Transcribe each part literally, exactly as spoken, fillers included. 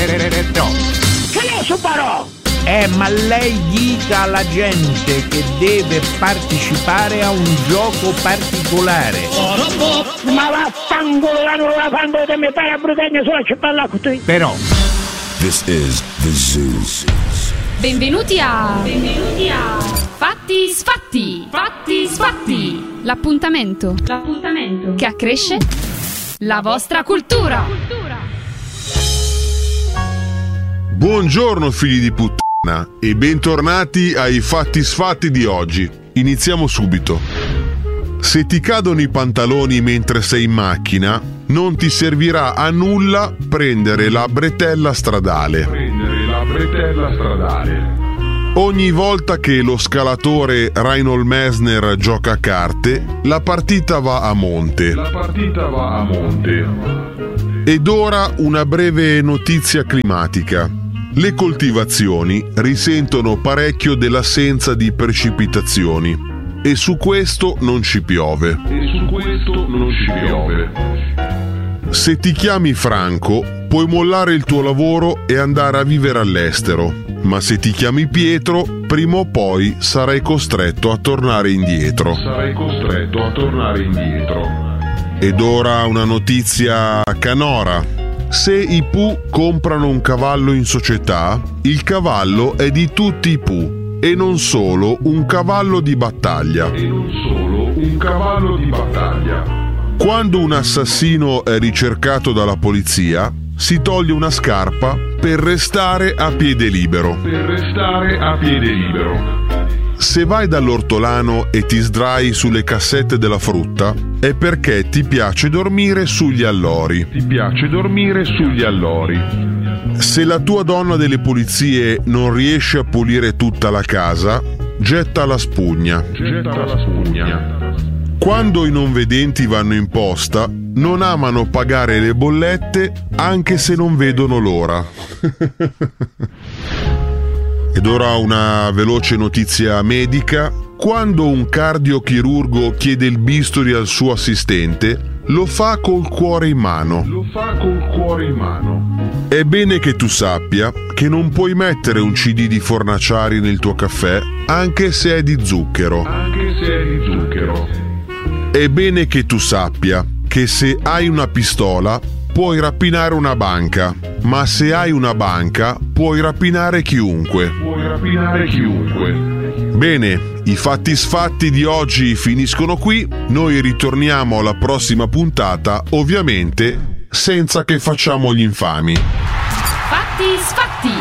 Che ne so parò? Eh, ma lei dica alla gente che deve partecipare a un gioco particolare. Ma vaffanculo, la non la fanno di me fare a Brutagna solo a parlare con te. Però This is the Zoo. Benvenuti a Benvenuti a Fatti Sfatti. Fatti Sfatti. L'appuntamento. L'appuntamento che accresce la vostra cultura. Buongiorno figli di puttana e bentornati ai Fatti Sfatti di oggi. Iniziamo subito. Se ti cadono i pantaloni mentre sei in macchina, non ti servirà a nulla prendere la bretella stradale. Prendere la bretella stradale. Ogni volta che lo scalatore Reinhold Messner gioca a carte, la partita va a monte. La partita va a monte. Ed ora una breve notizia climatica. Le coltivazioni risentono parecchio dell'assenza di precipitazioni e su questo non ci piove. E su questo non ci piove. Se ti chiami Franco, puoi mollare il tuo lavoro e andare a vivere all'estero, ma se ti chiami Pietro, prima o poi sarai costretto a tornare indietro. Sarai costretto a tornare indietro. Ed ora una notizia canora. Se i Pooh comprano un cavallo in società, il cavallo è di tutti i Pooh e non solo un cavallo di battaglia. E non solo un cavallo di battaglia. Quando un assassino è ricercato dalla polizia, si toglie una scarpa per restare a piede libero. Per restare a piede libero. Se vai dall'ortolano e ti sdrai sulle cassette della frutta, è perché ti piace dormire sugli allori. Ti piace dormire sugli allori. Se la tua donna delle pulizie non riesce a pulire tutta la casa, getta la spugna. Getta la spugna. Quando i non vedenti vanno in posta, non amano pagare le bollette anche se non vedono l'ora. Ed ora una veloce notizia medica. Quando un cardiochirurgo chiede il bisturi al suo assistente, lo fa col cuore in mano. Lo fa col cuore in mano. È bene che tu sappia che non puoi mettere un C D di Fornaciari nel tuo caffè, anche se è di zucchero. Anche se è di zucchero. È bene che tu sappia che se hai una pistola puoi rapinare una banca, ma se hai una banca puoi rapinare chiunque. Puoi rapinare chiunque. Bene, i fatti sfatti di oggi finiscono qui. Noi ritorniamo alla prossima puntata, ovviamente senza che facciamo gli infami. Fatti Sfatti.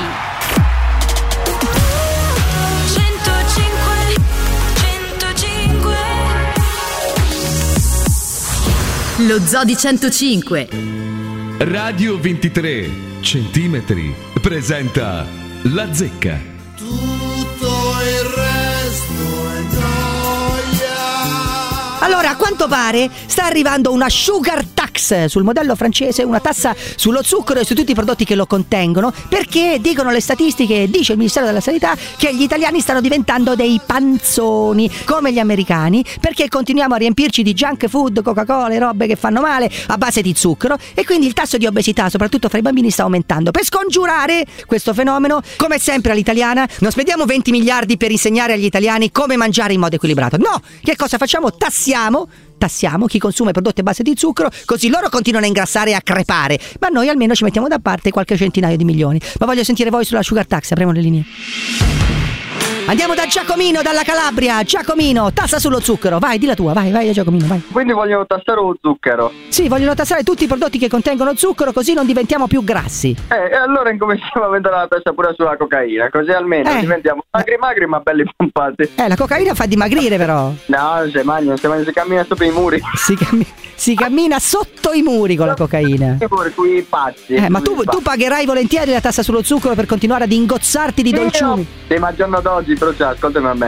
Lo Zoo di centocinque Radio ventitré centimetri presenta La Zecca. Tutto il resto è noia. Allora, a quanto pare sta arrivando una sugar tax sul modello francese, una tassa sullo zucchero e su tutti i prodotti che lo contengono, perché dicono le statistiche, dice il Ministero della Sanità, che gli italiani stanno diventando dei panzoni come gli americani, perché continuiamo a riempirci di junk food, Coca-Cola e robe che fanno male a base di zucchero, e quindi il tasso di obesità, soprattutto fra i bambini, sta aumentando. Per scongiurare questo fenomeno, come sempre all'italiana, non spendiamo venti miliardi per insegnare agli italiani come mangiare in modo equilibrato. No! Che cosa facciamo? Tassiamo Tassiamo chi consuma i prodotti a base di zucchero, così loro continuano a ingrassare e a crepare, ma noi almeno ci mettiamo da parte qualche centinaio di milioni. Ma voglio sentire voi sulla sugar tax, apriamo le linee. Andiamo da Giacomino, dalla Calabria. Giacomino, tassa sullo zucchero. Vai, di la tua, vai, vai Giacomino, vai. Quindi vogliono tassare lo zucchero? Sì, vogliono tassare tutti i prodotti che contengono zucchero, così non diventiamo più grassi. Eh, e allora incominciamo a vendere la tassa pure sulla cocaina, così almeno eh. diventiamo magri magri ma belli pompati. Eh, la cocaina fa dimagrire però. No, non si mangia, non si mangia, si cammina sopra i muri. Si, cammi- si cammina sotto i muri con la cocaina. Per cui pazzi. Eh, ma tu, tu pagherai volentieri la tassa sullo zucchero per continuare ad ingozzarti di dolciumi. Sì, ma al giorno d'oggi, però cioè, ascoltami a me. Eh.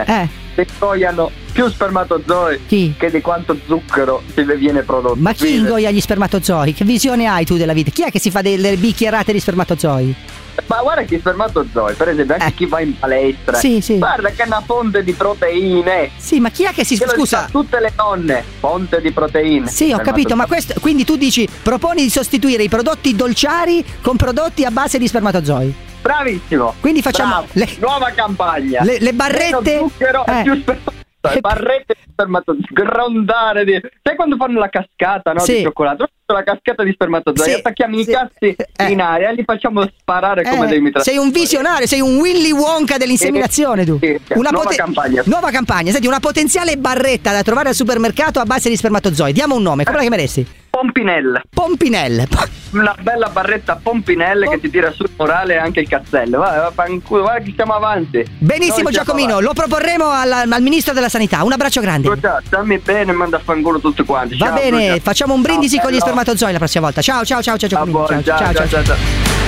si ingoiano più spermatozoi Chi? che di quanto zucchero si viene prodotto. Ma chi Quindi- ingoia gli spermatozoi? Che visione hai tu della vita? Chi è che si fa delle bicchierate di spermatozoi? Ma guarda che i spermatozoi, per esempio, anche Eh. chi va in palestra, Sì, sì. guarda che è una fonte di proteine. Sì, ma chi è che si Che lo scusa? dicono tutte le donne, fonte di proteine. Sì, ho capito, ma questo quindi tu dici proponi di sostituire i prodotti dolciari con prodotti a base di spermatozoi. Bravissimo. Quindi facciamo Bravo. le, Nuova campagna. le- le barrette. Meno zucchero e Eh. più spermatozoi. Eh. Barrette di spermatozoi. Grondare di... Sai quando fanno la cascata, no? Sì. Di cioccolato? La cascata di spermatozoi. Sì. Attacchiamo i Sì. cazzi Eh. in aria e li facciamo sparare come Eh, dei mitra. sei un visionario, sei un Willy Wonka dell'inseminazione tu. Sì, sì, nuova pote- campagna. Nuova campagna. Senti, una potenziale barretta da trovare al supermercato a base di spermatozoi. Diamo un nome, come la chiameresti? Pompinelle. Pompinelle. Una bella barretta Pompinelle che ti tira sul morale e anche il cazzello. Va, va, fanculo, guarda che siamo avanti. Benissimo, Noi siamo Giacomino, avanti. lo proporremo al, al ministro della sanità. Un abbraccio grande. Scusa, stammi bene e manda a fanculo tutti quanti. Va Ciao, bene, Lucia. facciamo un brindisi Ciao, con gli bello. spermatozoi la prossima volta. Ciao, ciao, ciao, ciao, A Giacomino. voi, Ciao, ciao, ciao, ciao. ciao.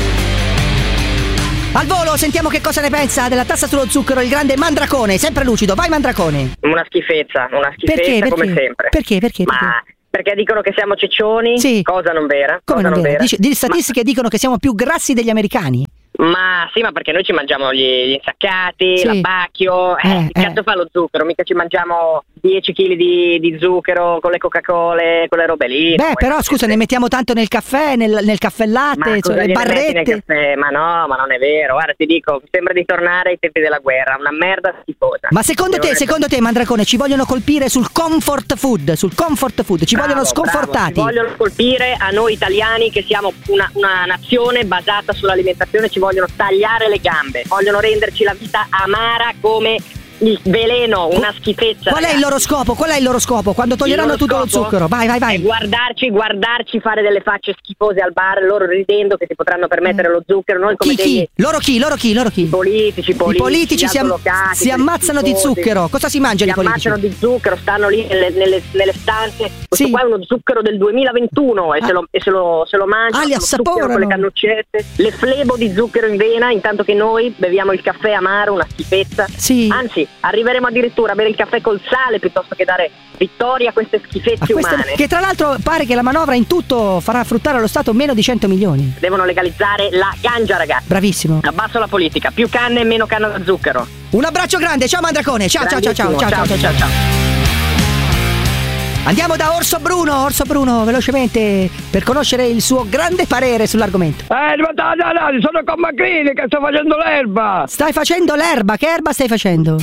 Al volo sentiamo che cosa ne pensa della tassa sullo zucchero il grande Mandracone, sempre lucido. Vai Mandracone. Una schifezza, una schifezza Perché? Perché? come sempre. Perché? Perché? Ma Perché? perché dicono che siamo ciccioni? Sì. Cosa non vera? Come cosa non non vero? vera? Dice, di statistiche dicono che siamo più grassi degli americani. Ma sì, ma perché noi ci mangiamo gli, gli insaccati, Sì. l'abbacchio, eh, Eh, che cazzo eh. fa lo zucchero? Mica ci mangiamo dieci chili di, di zucchero con le Coca-Cola, quelle robe lì. Beh, no? però scusa, ne mettiamo tanto nel caffè, nel, nel caffè latte, Ma cioè, cosa le gliene metti nel barrette. caffè? Ma no, ma non è vero. Guarda, ti dico, mi sembra di tornare ai tempi della guerra, una merda schifosa. Ma secondo te, Devo- secondo te, Mandracone, ci vogliono colpire sul comfort food, sul comfort food, ci Bravo, vogliono bravo. sconfortati. Ci vogliono colpire a noi italiani che siamo una, una nazione basata sull'alimentazione, ci vogliono tagliare le gambe, vogliono renderci la vita amara come il veleno, una schifezza. Qual è il ragazzi. loro scopo? Qual è il loro scopo? Quando toglieranno Il loro tutto lo scopo zucchero. Vai, vai, è vai. guardarci, guardarci fare delle facce schifose al bar, loro ridendo che si potranno permettere lo zucchero, noi come Chi, chi? degli Loro chi? Loro chi? Loro chi? politici, I politici, politici si, am- altolocati, si ammazzano di schifosi. zucchero. Cosa si mangiano Si i politici? ammazzano di zucchero, stanno lì nelle, nelle, nelle stanze. Questo Sì. qua è uno zucchero del duemilaventuno e, Ah. se, lo, e se, lo, se lo mangiano, Ah, li lo zucchero con assaporano. le cannuccette, le flebo di zucchero in vena, intanto che noi beviamo il caffè amaro, una schifezza. Sì. Anzi, arriveremo addirittura a bere il caffè col sale piuttosto che dare vittoria a queste schifezze A queste- umane. che tra l'altro pare che la manovra in tutto farà fruttare allo Stato meno di cento milioni. Devono legalizzare la ganja, ragazzi. Bravissimo. Abbasso la politica, più canne e meno canna da zucchero. Un abbraccio grande, ciao Mandracone. Ciao, ciao, ciao, ciao, ciao, ciao, ciao, ciao. ciao. Andiamo da Orso Bruno, Orso Bruno, velocemente, per conoscere il suo grande parere sull'argomento. Eh, ma dai, dai, dai, sono con Macrini che sto facendo l'erba. Stai facendo l'erba, che erba stai facendo?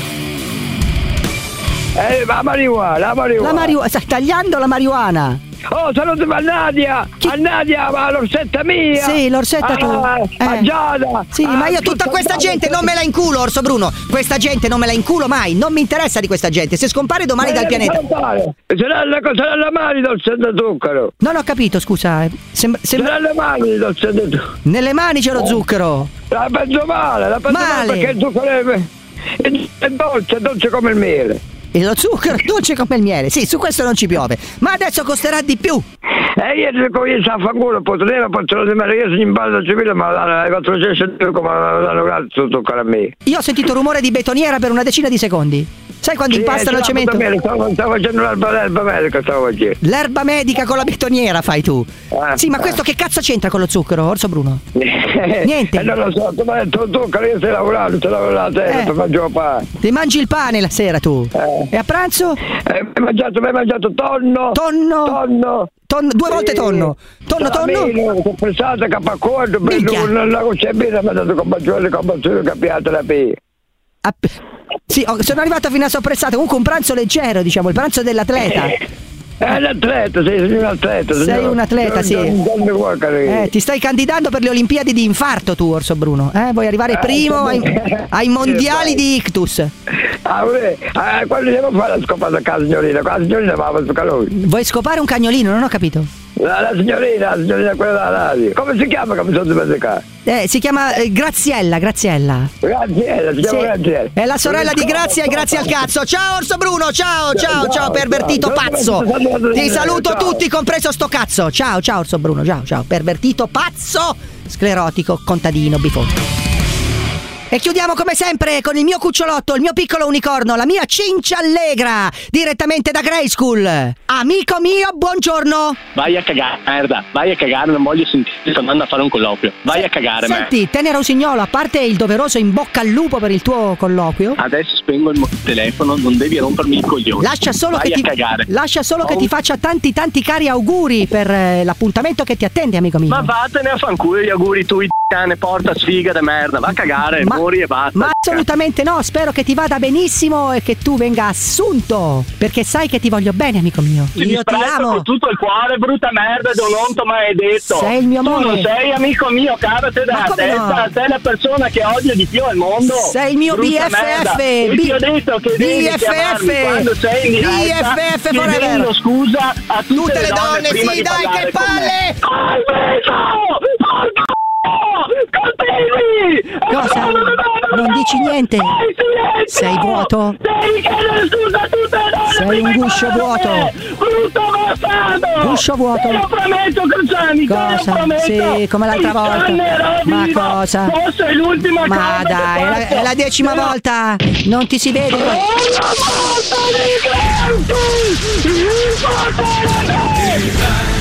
Eh, la marijuana, la marijuana. La marijuana, stai tagliando la marijuana. Oh, saluto a Nadia, a Nadia, ma l'orsetta mia. Sì, l'orsetta tu. Ah, Eh. a Giada. Sì, Ah, ma io tutta tutta questa Giada. gente non me la inculo, Orso Bruno. Questa gente non me la inculo mai. Non mi interessa di questa gente. Se scompare domani Eh, dal pianeta. Sarà la, sarà la mani del senza zucchero. Non ho capito, scusa. eh. Sembra, sembra- Sarà le mani del senza zucchero. Nelle mani c'è lo zucchero. La penso male, la penso male, Male. perché il zucchero è, è, è dolce, è dolce come il miele. E lo zucchero è dolce come il miele. Sì, su questo non ci piove. Ma adesso costerà di più. E io dico, io sto a fanculo, potrei, potrei di me, io sono in base civile, ma danno quattrocento euro come danno grazie zucchero a me. Io ho sentito rumore di betoniera per una decina di secondi. Sai quando Sì, impastano il eh, cemento? Stavo, stavo, stavo facendo l'erba, l'erba medica, stavo facendo. L'erba medica con la betoniera fai tu. Eh, Sì, ma eh. questo che cazzo c'entra con lo zucchero, Orso Bruno? Niente. E non lo so, tu mi hai detto zucchero, io stai lavorando, stai lavorando, Eh. eh. mangio pane. Ti mangi il pane la sera tu. Eh. E a pranzo? Eh, mi hai mangiato, mi hai mangiato tonno. Tonno? Tonno. Tonno, due volte tonno. Tonno, tonno? Salamino, compressato, capaccordo, Minchia. bello, con la cucina, mi ha dato con maggiore, con maggiore capiata la pia. Ah, sì, ho- sono arrivato fino a soppressato. Comunque un pranzo leggero, diciamo, il pranzo dell'atleta. È un atleta, sei, sei un atleta. Sei signor. un atleta, sì. Non- non mi vuoi capire. Eh, ti stai candidando per le Olimpiadi di infarto tu, Orso Bruno. Eh? Vuoi arrivare primo ai, ai mondiali di ictus. Ah, eh, ah, quando devo fare la scopata a casa signorina? Qua la signorina va a calore. Vuoi scopare un cagnolino? Non ho capito. La, la signorina, la signorina quella della radio. Come si chiama che mi sono dimenticato? Eh, si chiama eh, Graziella, Graziella. Graziella, si chiama Sì, Graziella. è la sorella di Grazia e grazie al cazzo. Ciao Orso Bruno, ciao, ciao, ciao, pervertito pazzo. Ti saluto tutti, compreso sto cazzo. Ciao, ciao Orso Bruno, ciao, ciao, pervertito pazzo, sclerotico, contadino, bifonco. E chiudiamo come sempre con il mio cucciolotto, il mio piccolo unicorno, la mia cincia allegra, direttamente da Grey School. Amico mio, buongiorno. Vai a cagare, merda, vai a cagare, non voglio sentire, sto andando a fare un colloquio. Vai a cagare, merda. Senti, Tenero Usignolo, a parte il doveroso in bocca al lupo per il tuo colloquio. Adesso spengo il mo- telefono, non devi rompermi il coglione. Lascia solo vai che a ti cagare. Lascia solo oh. che ti faccia tanti tanti cari auguri per eh, l'appuntamento che ti attende, amico mio. Ma vattene a fanculo gli auguri tu, cane, porta sfiga de merda, va a cagare, ma, muori e basta. Ma assolutamente no, spero che ti vada benissimo e che tu venga assunto, perché sai che ti voglio bene, amico mio. Ti Io ti amo con tutto il cuore, brutta merda, di un onto maledetto. Sei il mio amore. Tu non sei amico mio, cavate dalla testa, no? Sei la persona che odio di più al mondo. Sei il mio brutta B F F. B- B- ti ho detto che devi B F F quando sei in diretta, B F F chiedendo forever. scusa a tutte, tutte le donne, donne sì, dai, che palle! Colpevoli! Cosa? Non dici niente? Sei vuoto? Devi chiedere scusa a tutte le donne! Sei un guscio vuoto! Brutto bastardo! Guscio vuoto! Te lo prometto, Cruciani! Cosa? Sì, come l'altra volta! Ma cosa? Forse è l'ultima cosa! Ma dai, è la, è la decima no. volta! Non ti si vede! Una volta di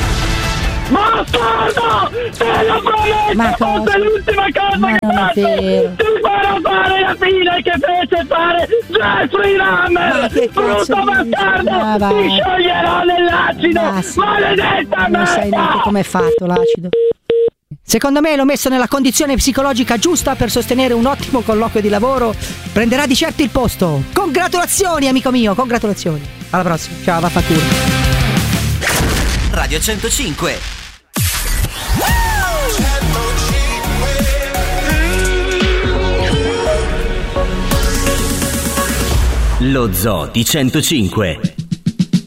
Bastardo! Te lo prometto! Ma forse è l'ultima cosa Ma che faccio! Ti farò fare la fine che fece fare Jeffrey Dahmer! Brutto bastardo! Ti scioglierò nell'acido! Ma sì. Maledetta merda! Non sai neanche com'è fatto l'acido. Secondo me l'ho messo nella condizione psicologica giusta per sostenere un ottimo colloquio di lavoro. Prenderà di certo il posto. Congratulazioni, amico mio, congratulazioni. Alla prossima. Ciao, vaffanculo. Radio centocinque. Lo Zoo di centocinque.